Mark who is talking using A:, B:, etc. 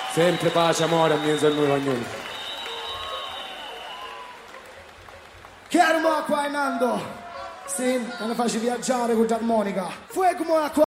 A: Sempre pace, amore in mezzo a noi, Vagnoni.
B: Chiaro mo qua Nando. Sì, che ne faccio viaggiare con l'armonica. Fuego mo qua.